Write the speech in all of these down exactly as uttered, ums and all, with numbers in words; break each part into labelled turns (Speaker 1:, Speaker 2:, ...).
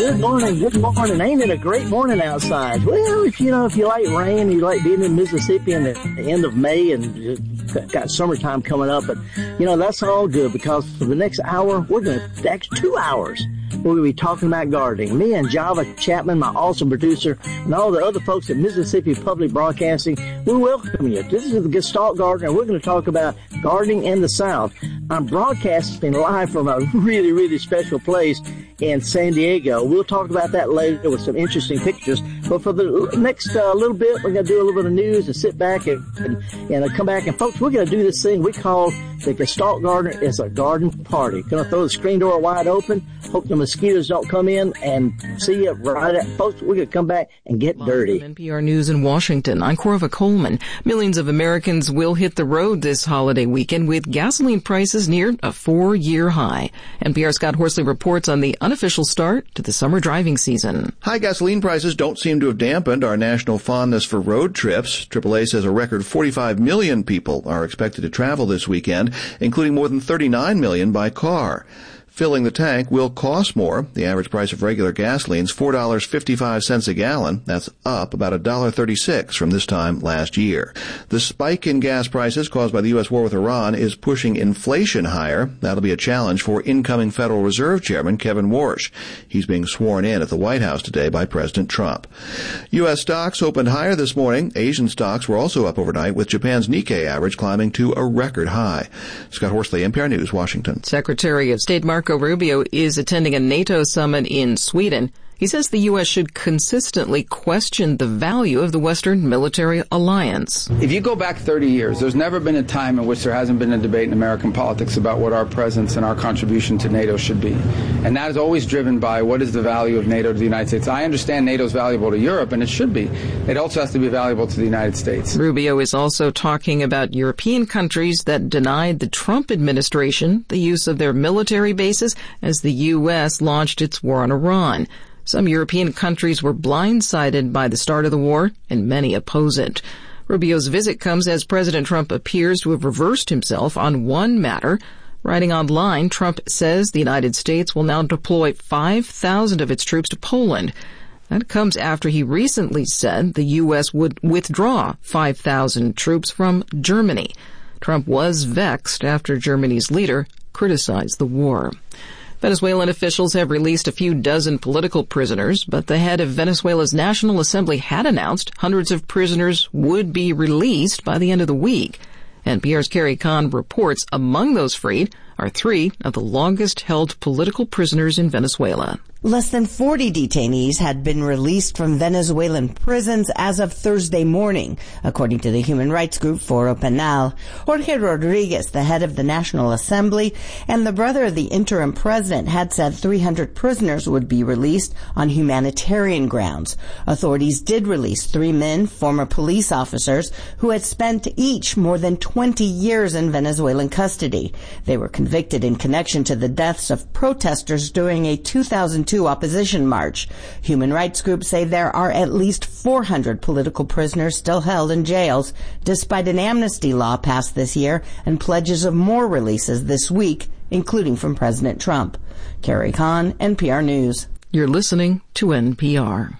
Speaker 1: Good morning, good morning. Ain't it a great morning outside? Well, if you know, if you like rain, you like being in Mississippi in the, the end of May and got summertime coming up, but you know, that's all good because for the next hour, we're going to, next two hours, we're going to be talking about gardening. Me and Java Chapman, my awesome producer, and all the other folks at Mississippi Public Broadcasting, we welcome you. This is the Gestalt Gardener. We're going to talk about gardening in the South. I'm broadcasting live from a really, really special place in San Diego. We'll talk about that later with some interesting pictures. But for the next uh, little bit, we're going to do a little bit of news and sit back and, and, and uh, come back. And folks, we're going to do this thing we call the Gestalt Gardener is a garden party. Going to throw the screen door wide open. Hope the mosquitoes don't come in and see you right at, folks, we're going to come back and get
Speaker 2: Live
Speaker 1: dirty.
Speaker 2: From N P R News in Washington, I'm Corva Coleman. Millions of Americans will hit the road this holiday weekend with gasoline prices near a four-year high. N P R's Scott Horsley reports on the unofficial start to the summer driving season.
Speaker 3: High gasoline prices don't seem to have dampened our national fondness for road trips. triple A says a record forty-five million people are expected to travel this weekend, including more than thirty-nine million by car. Filling the tank will cost more. The average price of regular gasoline is four dollars and fifty-five cents a gallon. That's up about one dollar and thirty-six cents from this time last year. The spike in gas prices caused by the U S war with Iran is pushing inflation higher. That'll be a challenge for incoming Federal Reserve Chairman Kevin Warsh. He's being sworn in at the White House today by President Trump. U S stocks opened higher this morning. Asian stocks were also up overnight, with Japan's Nikkei average climbing to a record high. Scott Horsley, N P R News, Washington.
Speaker 2: Secretary of State Marco Rubio is attending a NATO summit in Sweden. He says the U S should consistently question the value of the Western military alliance.
Speaker 4: If you go back thirty years, there's never been a time in which there hasn't been a debate in American politics about what our presence and our contribution to NATO should be. And that is always driven by what is the value of NATO to the United States. I understand NATO is valuable to Europe, and it should be. It also has to be valuable to the United States.
Speaker 2: Rubio is also talking about European countries that denied the Trump administration the use of their military bases as the U S launched its war on Iran. Some European countries were blindsided by the start of the war, and many oppose it. Rubio's visit comes as President Trump appears to have reversed himself on one matter. Writing online, Trump says the United States will now deploy five thousand of its troops to Poland. That comes after he recently said the U S would withdraw five thousand troops from Germany. Trump was vexed after Germany's leader criticized the war. Venezuelan officials have released a few dozen political prisoners, but the head of Venezuela's National Assembly had announced hundreds of prisoners would be released by the end of the week. N P R's Carrie Kahn reports among those freed are three of the longest-held political prisoners in Venezuela.
Speaker 5: Less than forty detainees had been released from Venezuelan prisons as of Thursday morning, according to the human rights group Foro Penal. Jorge Rodriguez, the head of the National Assembly and the brother of the interim president, had said three hundred prisoners would be released on humanitarian grounds. Authorities did release three men, former police officers, who had spent each more than twenty years in Venezuelan custody. They were convicted in connection to the deaths of protesters during a two thousand two opposition march. Human rights groups say there are at least four hundred political prisoners still held in jails, despite an amnesty law passed this year and pledges of more releases this week, including from President Trump. Carrie Kahn, N P R News.
Speaker 2: You're listening to N P R.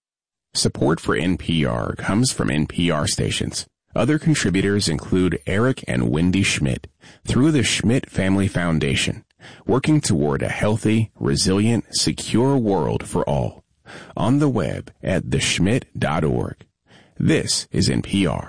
Speaker 6: Support for N P R comes from N P R stations. Other contributors include Eric and Wendy Schmidt through the Schmidt Family Foundation, working toward a healthy, resilient, secure world for all. On the web at the schmidt dot org. This is N P R.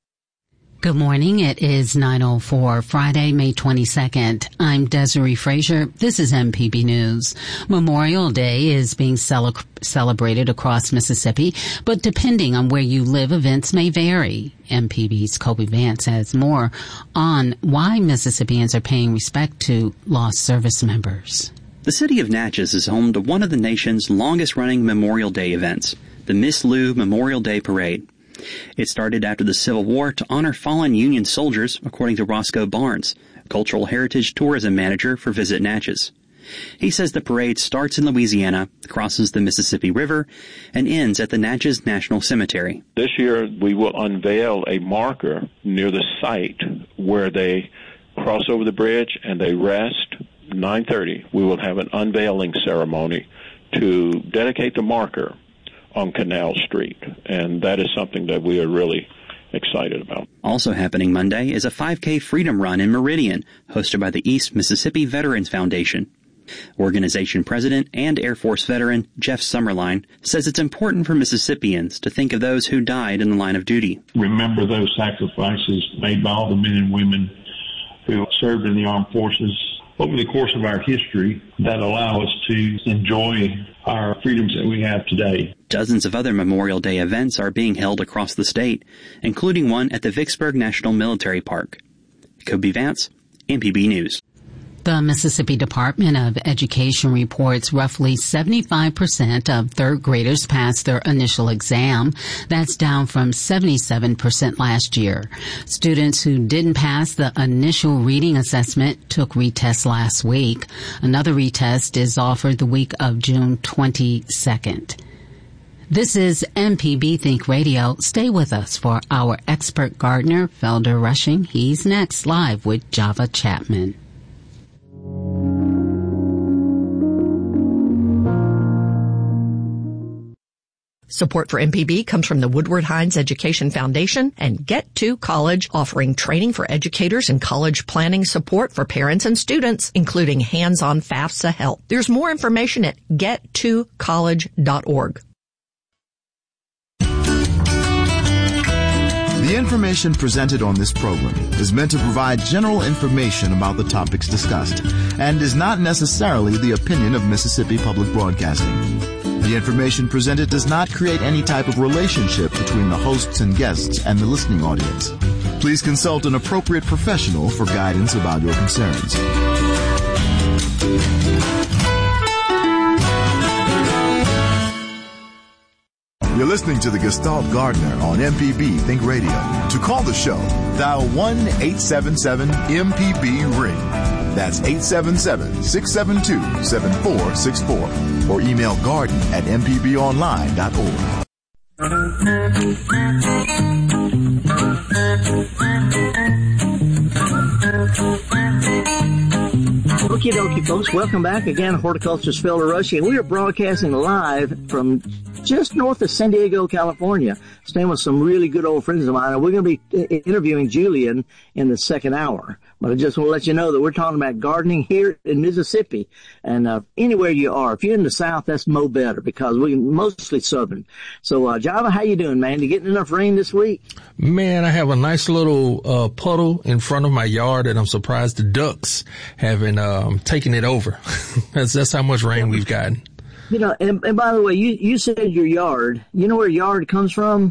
Speaker 7: Good morning. It is nine oh four, Friday, May twenty-second. I'm Desiree Frazier. This is M P B News. Memorial Day is being cele- celebrated across Mississippi, but depending on where you live, events may vary. M P B's Kobe Vance has more on why Mississippians are paying respect to lost service members.
Speaker 8: The city of Natchez is home to one of the nation's longest-running Memorial Day events, the Miss Lou Memorial Day Parade. It started after the Civil War to honor fallen Union soldiers, according to Roscoe Barnes, Cultural Heritage Tourism Manager for Visit Natchez. He says the parade starts in Louisiana, crosses the Mississippi River, and ends at the Natchez National Cemetery.
Speaker 9: This year, we will unveil a marker near the site where they cross over the bridge and they rest. nine thirty, we will have an unveiling ceremony to dedicate the marker on Canal Street, and that is something that we are really excited about.
Speaker 8: Also happening Monday is a five K Freedom Run in Meridian, hosted by the East Mississippi Veterans Foundation. Organization president and Air Force veteran Jeff Summerline says it's important for Mississippians to think of those who died in the line of duty.
Speaker 10: Remember those sacrifices made by all the men and women who served in the armed forces over the course of our history that allow us to enjoy our freedoms that we have today.
Speaker 8: Dozens of other Memorial Day events are being held across the state, including one at the Vicksburg National Military Park. Kobe Vance, M P B News.
Speaker 7: The Mississippi Department of Education reports roughly seventy-five percent of third graders passed their initial exam. That's down from seventy-seven percent last year. Students who didn't pass the initial reading assessment took retests last week. Another retest is offered the week of June twenty-second. This is M P B Think Radio. Stay with us for our expert gardener, Felder Rushing. He's next, live with Java Chapman.
Speaker 11: Support for M P B comes from the Woodward Hines Education Foundation and Get to College, offering training for educators and college planning support for parents and students, including hands-on FAFSA help. There's more information at get to college dot org.
Speaker 12: The information presented on this program is meant to provide general information about the topics discussed and is not necessarily the opinion of Mississippi Public Broadcasting. The information presented does not create any type of relationship between the hosts and guests and the listening audience. Please consult an appropriate professional for guidance about your concerns. You're listening to the Gestalt Gardener on M P B Think Radio. To call the show, dial one eight seven seven M P B ring. That's eight seven seven, six seven two, seven four six four. Or email garden at m p b online dot org.
Speaker 1: Okie dokie, folks. Welcome back again. Horticulturist Felder Rushing. We are broadcasting live from just north of San Diego, California. Staying with some really good old friends of mine. And we're going to be interviewing Julian in the second hour. But I just want to let you know that we're talking about gardening here in Mississippi. And uh, anywhere you are, if you're in the South, that's mo better because we're mostly Southern. So, uh, Java, how you doing, man? You getting enough rain this week?
Speaker 13: Man, I have a nice little uh, puddle in front of my yard, and I'm surprised the ducks haven't um, taken it over. that's, that's how much rain we've gotten.
Speaker 1: You know, and, and by the way, you, you said your yard. You know where yard comes from?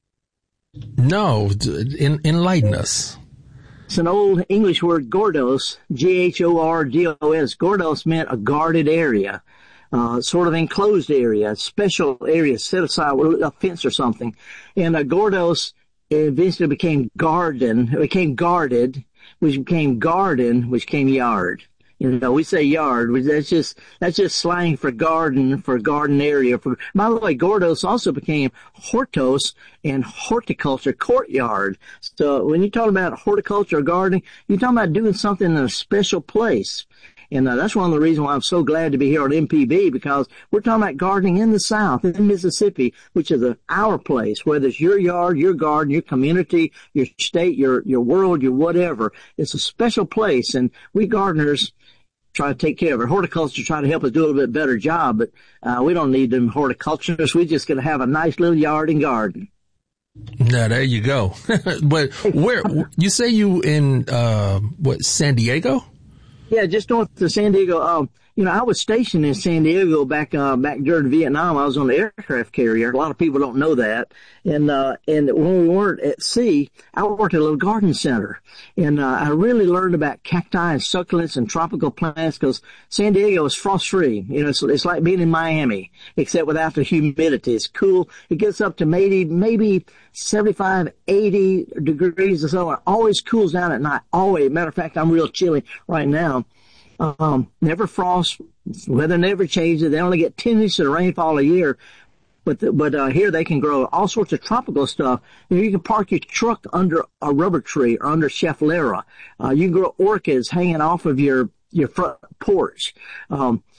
Speaker 13: No, en- enlighten us.
Speaker 1: It's an old English word, gordos, G H O R D O S. Gordos meant a guarded area, uh, sort of enclosed area, special area set aside with a fence or something. And a gordos eventually became garden, it became guarded, which became garden, which became yard. You know, we say yard, that's just, that's just slang for garden, for garden area. For, by the way, gordos also became hortos and horticulture, courtyard. So when you talk about horticulture or gardening, you're talking about doing something in a special place. And uh, that's one of the reasons why I'm so glad to be here on M P B, because we're talking about gardening in the South, in Mississippi, which is a, our place, whether it's your yard, your garden, your community, your state, your, your world, your whatever. It's a special place, and we gardeners try to take care of it. Horticulture try to help us do a little bit better job, but uh, we don't need them horticulturists. We're just going to have a nice little yard and garden.
Speaker 13: Now, there you go. But where, you say you in, uh, what, San Diego?
Speaker 1: Yeah, just north of San Diego. Um, you know, I was stationed in San Diego back, uh, back during Vietnam. I was on the aircraft carrier. A lot of people don't know that. And, uh, and when we weren't at sea, I worked at a little garden center. And, uh, I really learned about cacti and succulents and tropical plants because San Diego is frost free. You know, it's, it's like being in Miami, except without the humidity. It's cool. It gets up to maybe, maybe seventy-five, eighty degrees or so. It always cools down at night. Always. Matter of fact, I'm real chilly right now. Um, never frost, weather never changes. They only get ten inches of rainfall a year. But, the, but, uh, here they can grow all sorts of tropical stuff. You know, you can park your truck under a rubber tree or under Schefflera. Uh, you can grow orchids hanging off of your, your front porch. Um,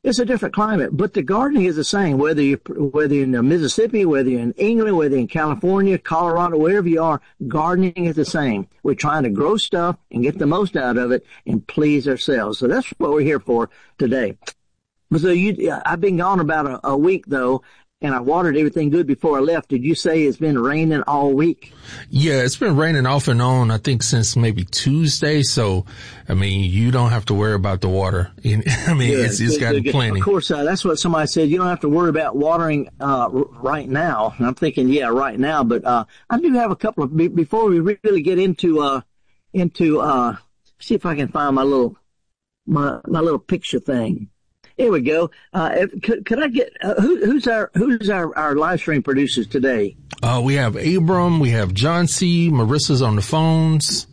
Speaker 1: It's a different climate, but the gardening is the same, whether you whether you're in Mississippi, whether you're in England, whether you're in California, Colorado, wherever you are, gardening is the same. We're trying to grow stuff and get the most out of it and please ourselves. So that's what we're here for today. So you, I've been gone about a, a week though, and I watered everything good before I left. Did you say it's been raining all week?
Speaker 13: Yeah, it's been raining off and on, I think, since maybe Tuesday. So, I mean, you don't have to worry about the water. I mean, good, it's, it's got plenty.
Speaker 1: Of course, uh, that's what somebody said. You don't have to worry about watering uh r- right now. And I'm thinking, yeah, right now. But uh I do have a couple of, be- before we really get into, uh into, uh see if I can find my little, my, my little picture thing. Here we go. Uh, if, could, could I get, uh, who, who's our, who's our, our live stream producers today?
Speaker 13: Uh, we have Abram, we have John C., Marissa's on the phones.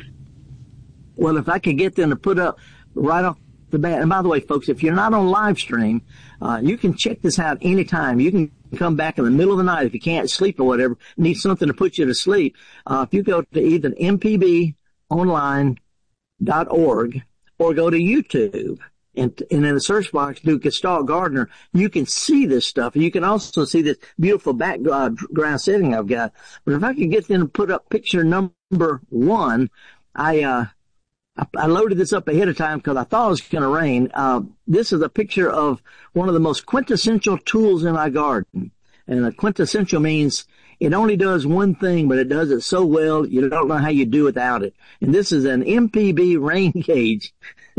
Speaker 1: Well, if I could get them to put up right off the bat, and by the way, folks, if you're not on live stream, uh, you can check this out anytime. You can come back in the middle of the night if you can't sleep or whatever, need something to put you to sleep. Uh, if you go to either m p b online dot org or go to YouTube, And, and in the search box, do Gestalt Gardener, you can see this stuff. And you can also see this beautiful background setting I've got. But if I could get them to put up picture number one, I, uh, I, I loaded this up ahead of time because I thought it was going to rain. Uh, this is a picture of one of the most quintessential tools in my garden. And a quintessential means it only does one thing, but it does it so well, you don't know how you do without it. And this is an M P B rain gauge.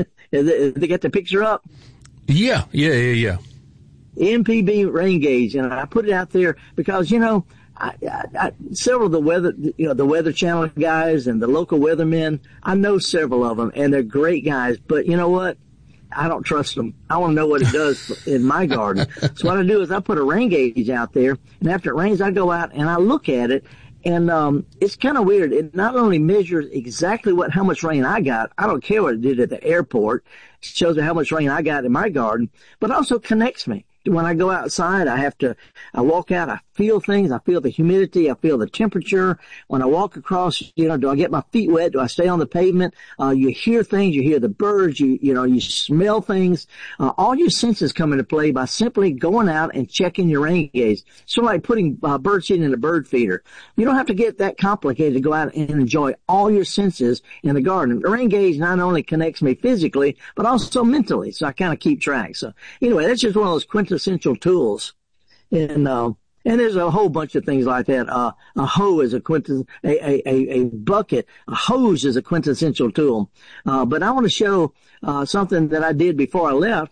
Speaker 1: They got the picture up?
Speaker 13: Yeah, yeah, yeah, yeah.
Speaker 1: M P B rain gauge, and I put it out there because, you know, I, I, I, several of the weather, you know, the Weather Channel guys and the local weathermen, I know several of them, and they're great guys, but you know what? I don't trust them. I want to know what it does in my garden. So what I do is I put a rain gauge out there, and after it rains, I go out and I look at it. And, um, it's kind of weird. It not only measures exactly what, how much rain I got. I don't care what it did at the airport. It shows me how much rain I got in my garden, but also connects me. When I go outside, I have to, I walk out, I feel things, I feel the humidity, I feel the temperature. When I walk across, you know, do I get my feet wet? Do I stay on the pavement? Uh, you hear things, you hear the birds, you, you know, you smell things. Uh, all your senses come into play by simply going out and checking your rain gauge. Sort of like putting uh, bird seed in a bird feeder. You don't have to get that complicated to go out and enjoy all your senses in the garden. The rain gauge not only connects me physically, but also mentally. So I kind of keep track. So anyway, that's just one of those quintessential tools. And, uh, and there's a whole bunch of things like that. Uh, a hoe is a quintess, a, a, a bucket, a hose is a quintessential tool. Uh, but I want to show, uh, something that I did before I left.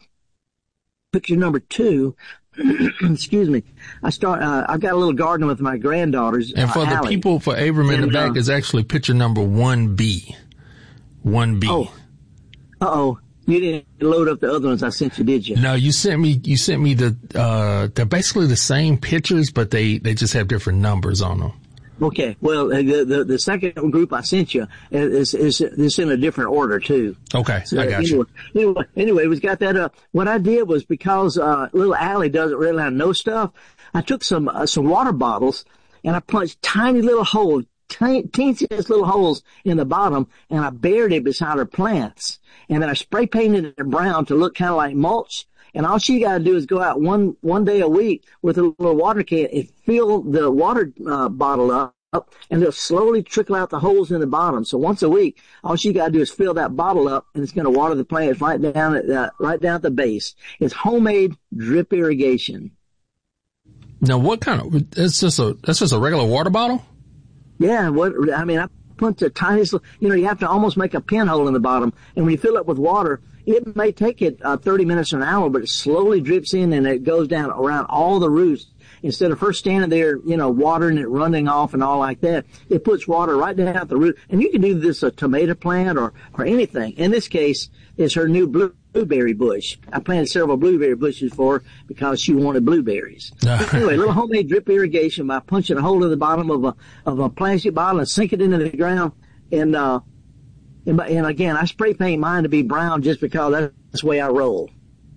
Speaker 1: Picture number two. Excuse me. I start, uh, I've got a little garden with my granddaughters.
Speaker 13: And for
Speaker 1: uh,
Speaker 13: the
Speaker 1: Allie.
Speaker 13: people, for Abram in
Speaker 1: and,
Speaker 13: the back
Speaker 1: uh,
Speaker 13: is actually picture number one B. one B.
Speaker 1: Oh. Uh-oh. You didn't load up the other ones I sent you, did you?
Speaker 13: No, you sent me, you sent me the, uh, they're basically the same pictures, but they, they just have different numbers on them.
Speaker 1: Okay. Well, the, the, the second group I sent you is, is, is in a different order too.
Speaker 13: Okay.
Speaker 1: So
Speaker 13: I got
Speaker 1: anyway,
Speaker 13: you.
Speaker 1: Anyway, anyway, we've got that up. What I did was because, uh, little Allie doesn't really know stuff, I took some, uh, some water bottles and I punched tiny little holes, tiny, teeniest little holes in the bottom, and I buried it beside her plants. And then I spray painted it brown to look kind of like mulch. And all she got to do is go out one, one day a week with a little water can and fill the water uh, bottle up, and it'll slowly trickle out the holes in the bottom. So once a week, all she got to do is fill that bottle up, and it's going to water the plants right down at uh, right down at the base. It's homemade drip irrigation.
Speaker 13: Now, what kind of? It's just a. That's just a regular water bottle.
Speaker 1: Yeah, what I mean, I put the tiniest, you know, you have to almost make a pinhole in the bottom, and when you fill it with water, it may take it uh, thirty minutes or an hour, but it slowly drips in and it goes down around all the roots. Instead of first standing there, you know, watering it, running off and all like that, it puts water right down at the root. And you can do this a tomato plant or, or anything. In this case, it's her new blueberry bush. I planted several blueberry bushes for her because she wanted blueberries. Anyway, a little homemade drip irrigation by punching a hole in the bottom of a, of a plastic bottle and sink it into the ground. And, uh, and, and again, I spray paint mine to be brown just because that's the way I roll.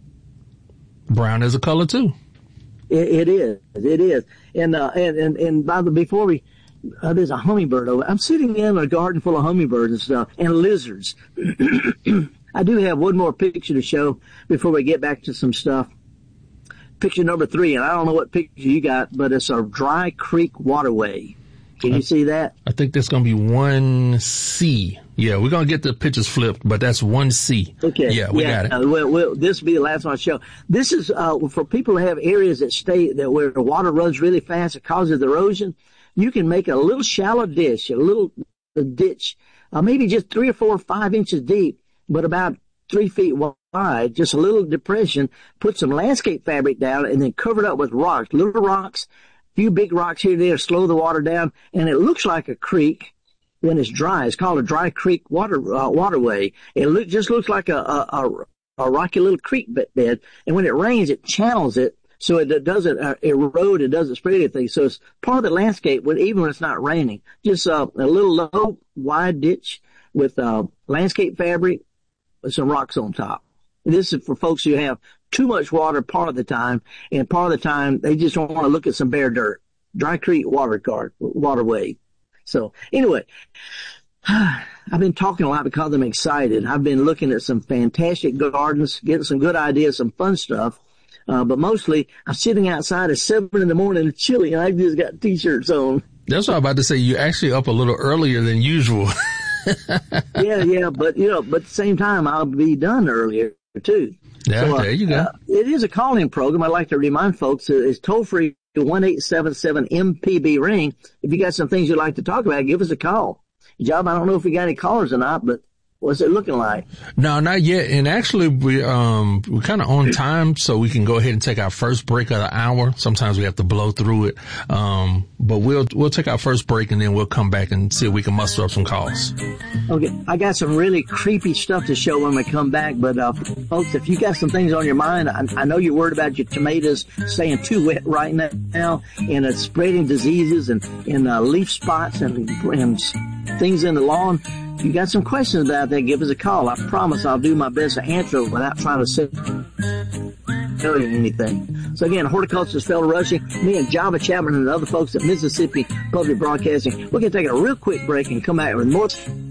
Speaker 13: Brown is a color too.
Speaker 1: It, it is. It is. And, uh, and, and, and by the, before we, uh, there's a hummingbird over. I'm sitting in a garden full of hummingbirds and stuff and lizards. I do have one more picture to show before we get back to some stuff. Picture number three, and I don't know what picture you got, but it's a Dry Creek waterway. Can you see that?
Speaker 13: I think that's going to be one C. Yeah, we're going to get the pictures flipped, but that's one C.
Speaker 1: Okay.
Speaker 13: Yeah, we
Speaker 1: yeah,
Speaker 13: got it.
Speaker 1: Uh, well, well, this will be the last one I show. This is uh, for people who have areas that stay that where the water runs really fast, it causes erosion. You can make a little shallow dish, a little a ditch, uh, maybe just three or four or five inches deep, but about three feet wide, just a little depression. Put some landscape fabric down and then cover it up with rocks, little rocks. Few big rocks here and there, slow the water down, and it looks like a creek when it's dry. It's called a dry creek water uh, waterway. It look, just looks like a, a, a, a rocky little creek bed, and when it rains, it channels it so it doesn't uh, erode, it doesn't spread anything. So it's part of the landscape, when, even when it's not raining. Just uh, a little low, wide ditch with uh, landscape fabric with some rocks on top. And this is for folks who have too much water part of the time, and part of the time they just want to look at some bare dirt. Dry Creek water card, waterway. So anyway, I've been talking a lot because I'm excited. I've been looking at some fantastic gardens, getting some good ideas, some fun stuff. Uh, but mostly I'm sitting outside at seven in the morning, it's chilly, and I just got t-shirts on.
Speaker 13: That's what I'm about to say. You're actually up a little earlier than usual.
Speaker 1: yeah, yeah, but you know, but at the same time, I'll be done earlier too.
Speaker 13: Yeah,
Speaker 1: so, uh,
Speaker 13: there you go. Uh,
Speaker 1: it is a call-in program. I'd like to remind folks uh, it's toll-free to one eight seven seven M P B ring. If you got some things you'd like to talk about, give us a call. Job, I don't know if we got any callers or not, but what's it looking like?
Speaker 13: No, not yet. And actually, we, um, we're kind of on time, so we can go ahead and take our first break of the hour. Sometimes we have to blow through it. Um, but we'll, we'll take our first break and then we'll come back and see if we can muster up some calls.
Speaker 1: Okay. I got some really creepy stuff to show when we come back, but, uh, folks, if you got some things on your mind, I, I know you're worried about your tomatoes staying too wet right now and uh, spreading diseases and, and, uh, leaf spots and, and things in the lawn. If you got some questions about that, give us a call. I promise I'll do my best to answer it without trying to say anything. So again, horticulturist Fellow Rushing, me and Java Chapman and the other folks at Mississippi Public Broadcasting. We're going to take a real quick break and come back with more.